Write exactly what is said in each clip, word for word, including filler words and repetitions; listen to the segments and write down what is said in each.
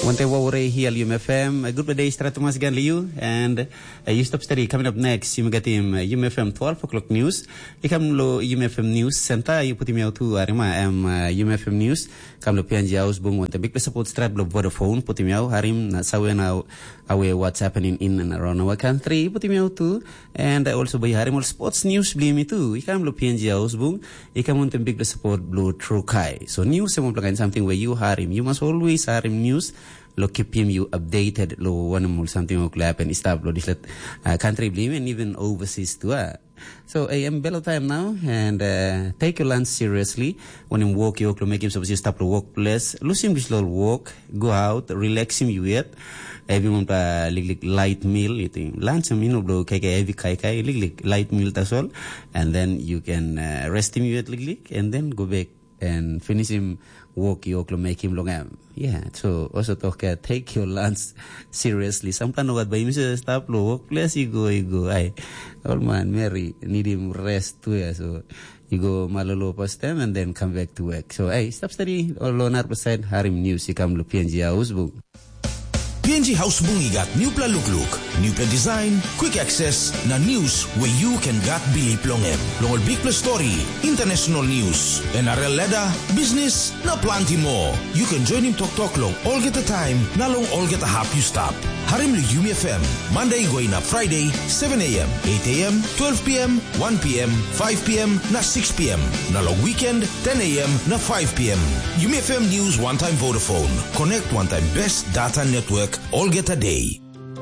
One day we're here at U M F M. A good day, Strato Mas Gan Liu, and uh, you stop study. Coming up next, you get him U M F M twelve o'clock news. You come lo U M F M news center. You put him out to Arima. Um, U M F M news. Come lo P N G house. Boom. Want a big support strap lo Vodafone. Put him out. Harim na sawe na aware what's happening in and around our country. Put him out too. And uh, also by Harim all sports news. Blame me too. You come lo P N G house. Boom. You come want a big support blue True Kai. So news. Someone plug in something where you Harim. You must always Harim news. Lo keep him you updated lo one more something will happen stop lo this uh, country blame and even overseas too. Uh. So I am bello time now and uh, take your lunch seriously. When him walk you lo make him supposed to stop the workplace. Lose him this little walk, go out, relax him you yet. Everyone pa lig light meal eating lunch him you know bro kai kai heavy kai kai lig light meal that's all. And then you can uh, rest him you at lig and then go back and finish him walk you or make him long am. Yeah, so also talk uh, take your lunch seriously. Sometimes what by Mister Stop lo workplace you go you go I old man Mary need him rest too, yeah. So you go malolo past time and then come back to work. So hey, stop study all on our side Harim news you come to P N G house book. P N G House Bungi got new pla look look, new pla design, quick access, na news where you can got Billy Plongem. Long big plus story, international news, N R L leda, business, na plenty more. You can join him talk talk long all get the time, na long all get a hap you stop. Harim li U M F M, Monday going up Friday, seven a.m., eight a.m., twelve p.m., one p.m., five p.m., na six p.m. Na long weekend, ten a.m., na five p.m. U M F M News one time Vodafone. Connect one time best data network. All get a day.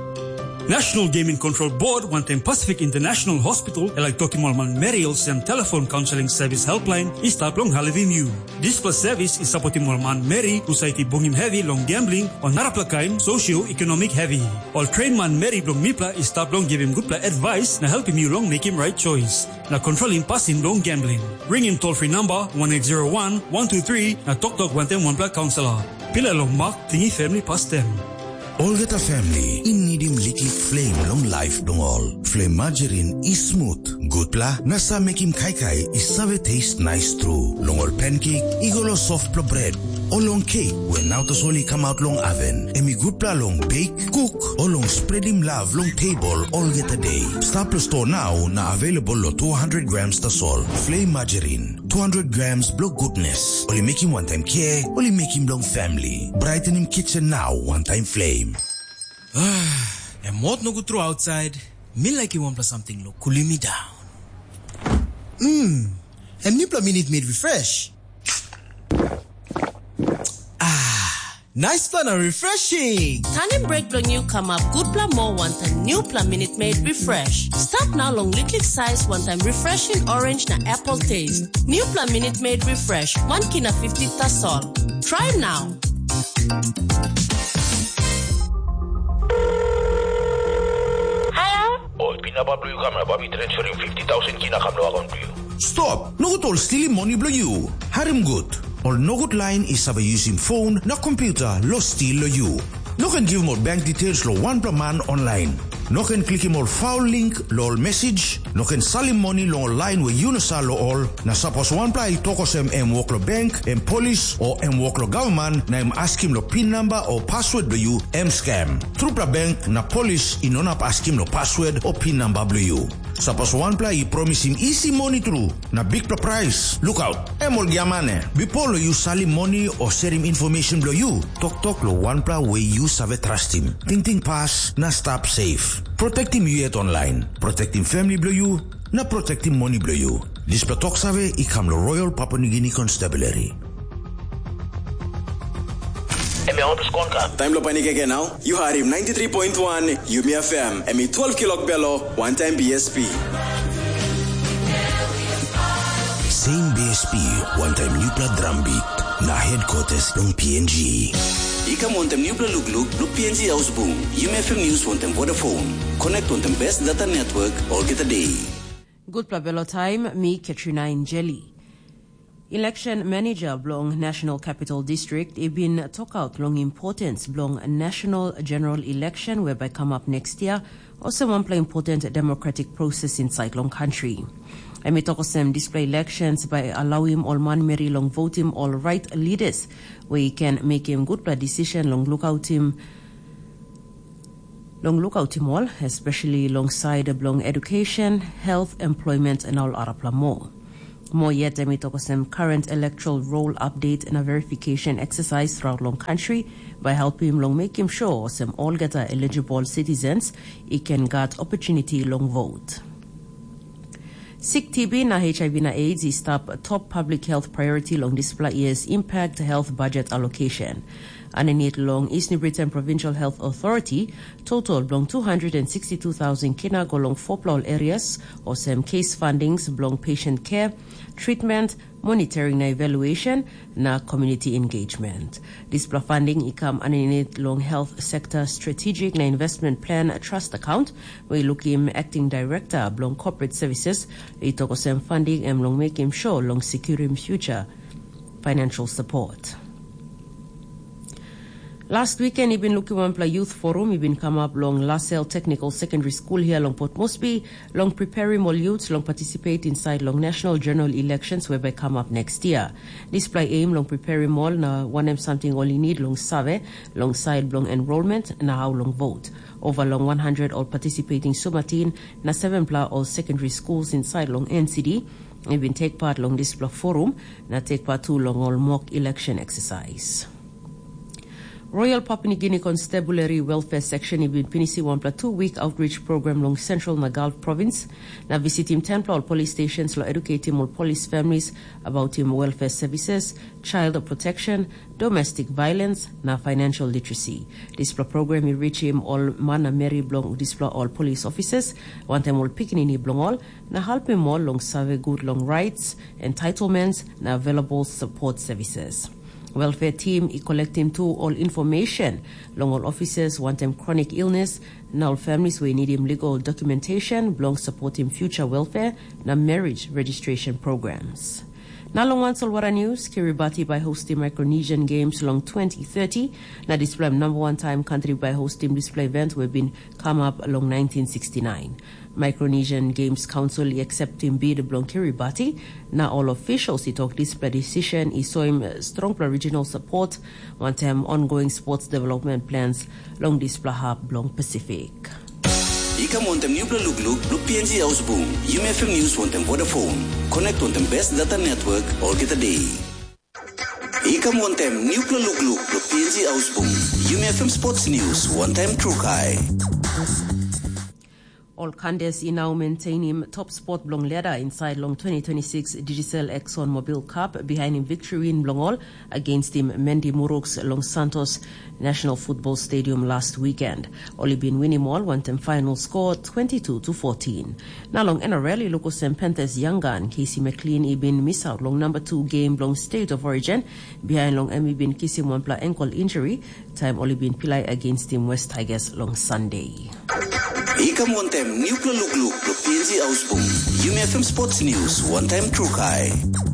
National Gaming Control Board, one time Pacific International Hospital, like Tokimolman Mariels and Telephone Counseling Service Helpline is taplong halivin you. This plus service is supporting Molman Mary, Society Bungim Heavy, Long Gambling, on Naraplakain, Socio-Economic Heavy. All train man Mary Blong Mipla is taplong give him good advice, na help him you long make him right choice. Na controlling passing long gambling. Ring him toll free number one eight zero one, one two three, na Tok Tok one ten one Pla Counselor. Pila long mark, tingi family past them. All get a family in need him liquid flame long life dong all. Flame margarine is smooth. Good pla, nasa make him kai kai is save taste nice true. Long all pancake, igolo soft pla bread. Or long cake when now to solely come out long oven. Emi good pla long bake, cook. Or long spread him love long table all get a day. Stop the store now na available lo two hundred grams to sol. Flame margarine. two hundred grams blow goodness. Only make him one time care, only make him long family. Brighten him kitchen now, one time flame. Ah, and what no go through outside. Me like you want plus something look cooling me down. Mmm, and Nipla minute made refresh. Ah, nice plan and refreshing. Turning break long you come up good plan more one time new plan minute made refresh. Start now long liquid size one time refreshing orange na apple taste. New plan minute made refresh one kina fifty tasol. Try now. Pinabablo kamera babi transferring fifty thousand kina kamlo account to you. Stop! No good all stealing money blow you. Harim good. All no good line is about using phone na computer lo steal lo you. No can give more bank details lo one per man online. No can click him all foul link lo all message. No can sell him money lo online where you no sell lo all. Na suppose one play toko sem em work lo bank, em police or em work lo government na em ask him lo pin number or password lo you em scam. Through pra bank na police inonap ask him lo password or pin number lo you. Suppose one play he promise him easy money through na big pra price. Look out. Em all giamane. Before lo you sell him money or share him information lo you. Talk talk lo one play way you save trust him. Ting ting pass na stop safe. Protect him you yet online. Protect him family blow you. Na protect him money blow you. This platok save ikam lo Royal Papua New Guinea Constabulary. Time lo panike now. You heard him ninety-three point one U M F M. Emi twelve kilok bello one time B S P. Same B S P one time new pla drum beat. Na headquarters long P N G. Ika montem new pla look look look P N G house boom. U M F M News montem Vodafone. Connect on the best data network all get a day. Good Plabello time, me Katrina Injeli. Election manager belong National Capital District ibin talk out long importance belong national general election whereby come up next year. Also one play important democratic process inside long country. I may talk them display elections by allowing all man Mary long vote him all right leaders where he can make him good by decision long look out him long look out him all, especially alongside long education, health, employment and all other more. More yet, I may talk them current electoral roll update and a verification exercise throughout long country by helping him long make him sure some all get eligible citizens he can get opportunity long vote. Sick T B na H I V na AIDS is top top public health priority long display year's impact health budget allocation. And in it long Eastern Britain Provincial Health Authority total belong two hundred sixty-two thousand kina go long four plol areas or some case fundings belong patient care, treatment, monitoring na evaluation na community engagement. This funding ikam and in it long health sector strategic na investment plan trust account where look him acting director belong corporate services itoko some funding and long make him sure long securing future financial support. Last weekend, he been looking one play youth forum. He been come up long LaSalle Technical Secondary School here long Port Moresby, long preparing all youths long participate inside long national general elections whereby come up next year. This play aim long preparing all na one em something all you need long save, long side long enrollment na how long vote. Over long one hundred all participating sumatin na seven pla all secondary schools inside long N C D. He been take part long this pla forum na take part to long all mock election exercise. Royal Papua New Guinea Constabulary Welfare Section ibin pinisi one two-week outreach program long Central Nagal Province. Na visit him ten all police stations lo educate him all police families about him welfare services, child protection, domestic violence, na financial literacy. This program will reach him all mana Mary blong display all police officers, want them all picking in blong all, na help him all long survey good long rights, entitlements, na available support services. Welfare team is collecting to all information. Long all officers want them chronic illness. Now all families we need him legal documentation. Belong supporting future welfare. Na marriage registration programs. Now long one Solwara News. Kiribati by hosting Micronesian Games long twenty thirty. Na display number one time country by hosting display event we've been come up along nineteen sixty-nine. Micronesian Games Council accepting bid belong Kiribati. Now all officials he talk display decision he saw him strong regional support. Want him ongoing sports development plans long display hub belong Pacific. Ika montem new look look look P N G House Boom. U M F M News montem Vodafone. Connect on the best data network all get a day. Ika montem new look look look P N G House Boom. U M F M Sports News one time true high. All Candace in now maintain him top sport belong leader inside long twenty twenty-six Digicel Exxon Mobil Cup behind him victory in Blongol against him Mendy Muruks Long Santos National Football Stadium last weekend. Only been winning all one time final score twenty-two to fourteen. Now long N R L Lucas and Panthers Yangan Casey McLean he been miss out long number two game long state of origin behind long Emmy been kissing one play ankle injury time only been Pillai against him West Tigers long Sunday. Ika montem new look look look P N G House Boom. U M F M Sports News one time true high.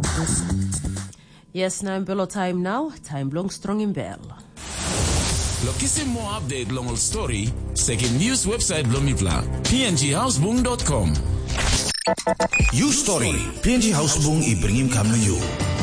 Yes, now in Bello time now. Time belong strong in Bell. Lokisi more update long story. Second news website blomipla p n g house boom dot com. You story P N G House Boom I bring him come to you.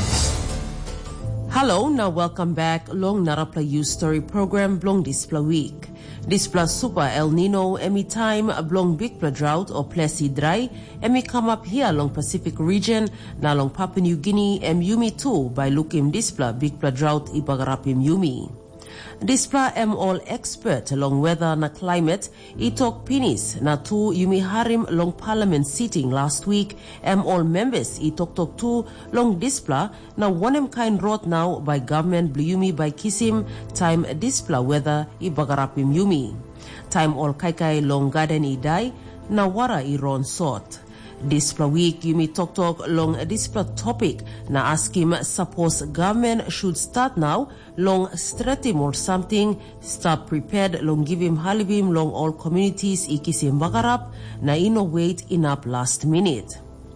Hello, now welcome back. Long Narapla You Story program belong this week. This plus super El Nino, any time along big drought or plenty dry, and come up here along Pacific region, now along Papua New Guinea, and Yumi too, by looking this big drought ibagarapim Yumi. This am all expert along weather na climate. I talk pinis na two Yumi Harim long parliament sitting last week. Am all members I talk talk to long displa na one em kind wrote now by government Bluyumi by Kisim time displa weather I bagarapim Yumi. Time all kaikai long garden I die na wara I ron sort. This week, you may talk talk long this topic. Now ask him, suppose government should start now, long stretch him or something, start prepared, long give him halibim, long all communities, ikisim bagarap, na innovate in up last minute.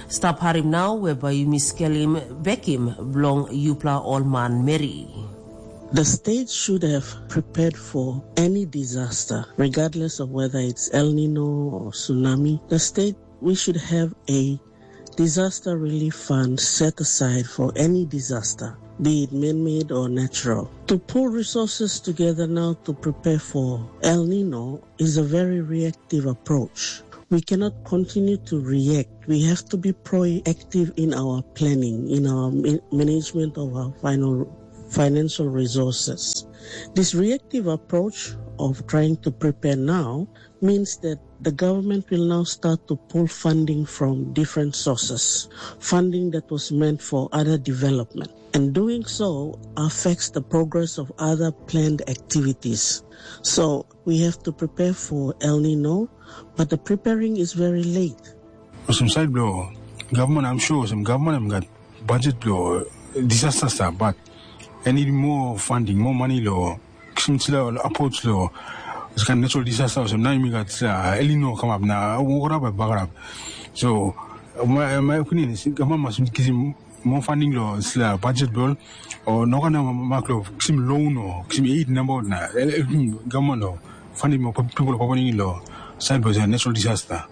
Stop harim now, whereby you miskelim bekim blong Yupla Olman Mary. The state should have prepared for any disaster, regardless of whether it's El Nino or tsunami. The state, we should have a disaster relief fund set aside for any disaster, be it man-made or natural. To pull resources together now to prepare for El Nino is a very reactive approach. We cannot continue to react. We have to be proactive in our planning, in our management of our final financial resources. This reactive approach of trying to prepare now means that the government will now start to pull funding from different sources, funding that was meant for other development. And doing so affects the progress of other planned activities. So we have to prepare for El Nino, but the preparing is very late. Some side blow, government, I'm sure some government have got budget blow, disaster stuff, but I need more funding, more money law, some approach law. It's kind of natural disaster. So now we got El Nino come up now. What about Bagarab? So my my opinion is government must give him more funding law, it's a budget bill, or no kind of macro, some loan or some aid number now. Government law, funding more people poverty law, side by a natural disaster.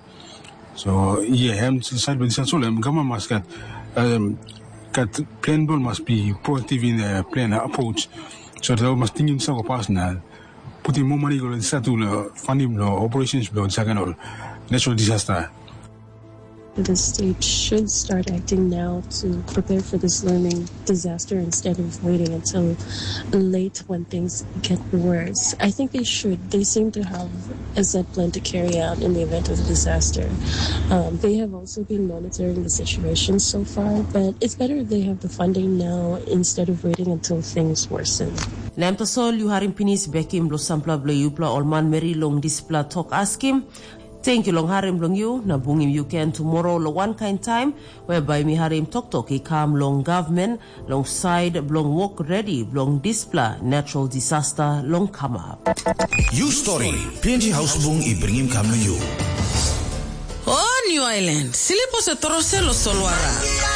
So yeah, I'm side by disaster. Government must get um. That plan bill must be proactive in the plan approach. So they must think in some personal, putting more money in the funding law, operations law, second all, natural disaster. The state should start acting now to prepare for this learning disaster instead of waiting until late when things get worse. I think they should. They seem to have a set plan to carry out in the event of a disaster. Um, they have also been monitoring the situation so far, but it's better if they have the funding now instead of waiting until things worsen. Lemtasol yu harim pinis bekim lo sampla blo Yupla Olman Mary long displa talk askim. Thank you long harim long you na bungim you can tomorrow lo one kind time whereby mi harim tok tok i kam long government long side blong walk ready blong displa natural disaster long come up. You story P N G House Bung i bringim kam you. Oh New Island, silipo se torose lo solwara.